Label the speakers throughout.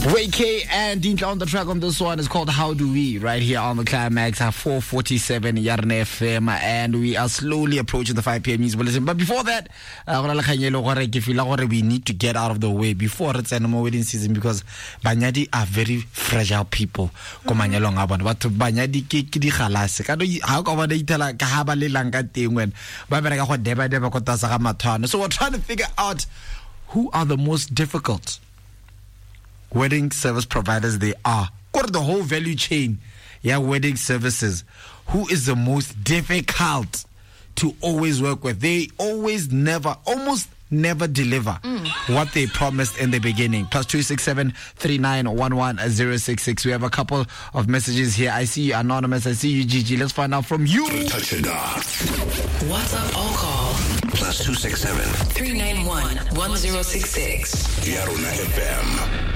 Speaker 1: Wake and Dinka on the track on this one is called How Do We, right here on the Climax at 447 Yarne FM, and we are slowly approaching the 5 p.m. news bulletin. But before that, we need to get out of the way before it's animal wedding season, because Banyadi are very fragile people. But Banyadi ke di khalase. How come they tell ka ha ba le langa teng when ba bereka go deba ko tsa ga mathwana. So we're trying to figure out who are the most difficult wedding service providers they are. Got the whole value chain, wedding services. Who is the most difficult to always work with? They almost never deliver what they promised in the beginning. +267 3911 066. We have a couple of messages here. I see you, Anonymous. I see you, Gigi. Let's find out from you.
Speaker 2: Touch it off. WhatsApp or call +267 391 1066. Yaruna FM.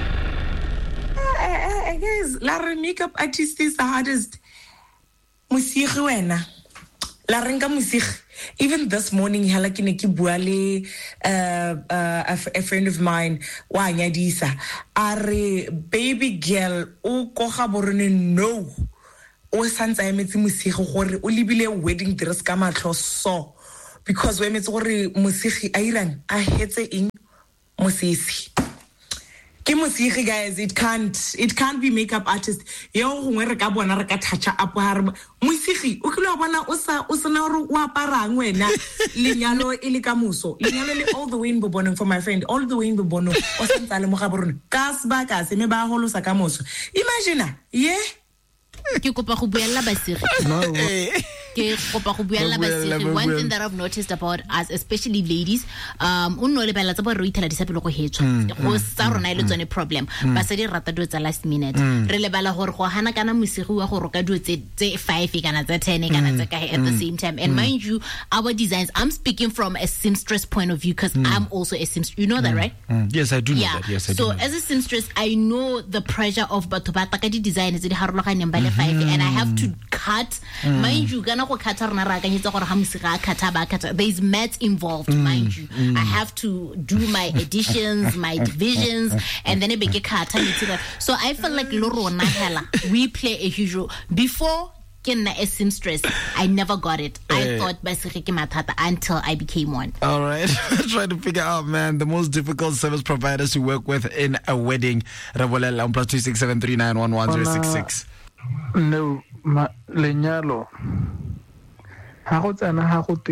Speaker 3: Guys, la makeup artist is the hardest. Musiki wena. La renga musiki. Even this morning, halakine ki buale a friend of mine, wa nyadisa. Are baby girl o koga borone no. O santsa emetsi musiki gore o libile wedding dress ka matlo so, because we emetsi gore musiki a irang a hetse eng musisi. Guys, it can't be makeup artist. Yo gongwe re ka bona re ka toucha up ha re musiki o kile bona o sa na re wa parang wena lenyalo ile ka muso lenyalo le all the way in Bobono for my friend, all the way in Bobono o sentsa le mo ga borona ka sba ka se me ba holosa ka muso. Imagine
Speaker 4: ke kopa go buella basiri. One thing that I've noticed about us, especially ladies, unno le bala tsa bo re itela disapelo go hetswa go sa rona ile tsone problem ba se di rata do tsa last minute re le bala gore go hana kana musigi wa go roka do tse 5 kana tse 10 kana tse kae at the same time. And mind you, our designs, I'm speaking from a seamstress point of view, because I'm also a seamstress. You know that, right?
Speaker 1: Yes, I do know that. Yes, I do.
Speaker 4: So as a seamstress, I know the pressure of batho ba taka di designs di harologaneng ba le 5, and I have to cut. Mind you, kana go cut rona ra kanyetsa gore ha musiga kata there's maths involved, mind you. I have to do my additions, my divisions, and then beke kata. So I feel like lorona hela we play a huge role. Before Kenna a seamstress, I never got it. I thought basically matata until I became one.
Speaker 1: All right. Trying to figure out, man, the most difficult service providers to work with in a wedding. Rabolela on +267 3911 066.
Speaker 5: No, lenyalo. Ha go tsana ha go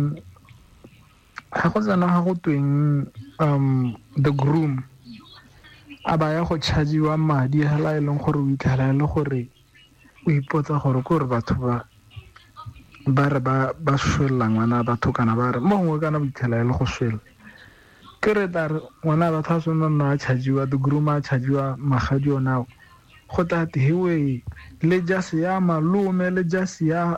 Speaker 5: tweng the groom abaya go chargiwa madi hala e leng gore o itlhala le gore o ipotsa gore go re batho ba re ba shwella ngwana batho kana ba re mongwe kana itlhala le go shwella ke re dar ngwana batho a sona na chargiwa the groom a chargiwa magadi ona go tate hewe le just ya malume le just ya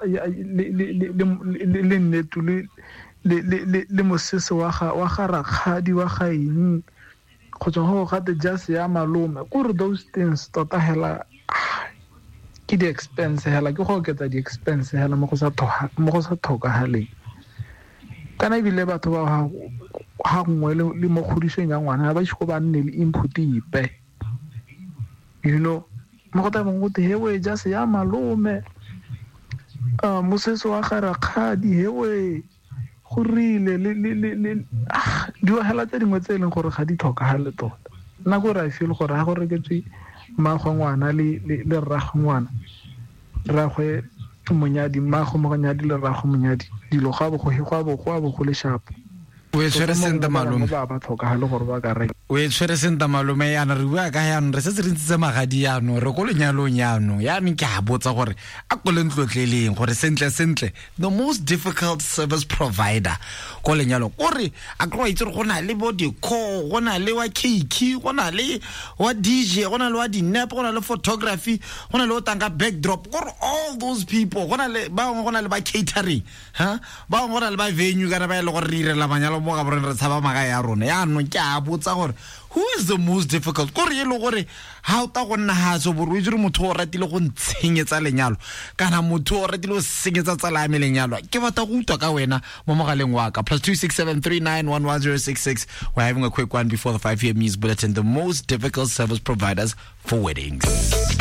Speaker 5: le netu le mosese wa ga rakgadi wa ga eng go tswa go ga the just ya malume go re those things tota hela ke di expense hela ke go ketsa di expense hela mo go sa thoka hale kana bile batho ba ha ngwe le mo kgodiseng ya ngwana ba tshiko ba nne le input ipe, you know. Mokota mongote hewe just ya malume mosese wa ga rakgadi hewe go rile le di wa hela tse dingwe tse leng gore ga di tlhoka hale tota nna go ra feel gore ha go reketswe mago ngwana le rrago ngwana rragwe monyadi mago mo ganyadi le rrago monyadi dilo ga bo go le sharp
Speaker 1: we tshwere senta malume
Speaker 5: ba tlhoka hale gore ba ka reka
Speaker 1: we tshwere senta malume yana re bua ka yana re se re ntse magadi yana re go lenyalong yana yana ke a botsa gore a go le ntlotleleng gore sentle the most difficult service provider go lenyalo gore a go itse go na le body call, go na le wa cake, go na le wa DJ, go na le wa dinap, go na le photography, go na le o tanga backdrop, go all those people, go na le ba catering, ba go na le ba venue kana ba ile go re la banyalo mo ga borena re tshaba maga ya rona ya no ke a botsa gore who is the most difficult gore e le gore ha o ta go nna ha so boro itse motho o ratile go ntshenyetsa lenyalo kana motho o ratile go senyetsa tsala ya lenyalo ke batla go utwa ka wena mo mogaleng wa ka +26739111066. We're having a quick one before the 5 p.m. news bulletin. The most difficult service providers for weddings.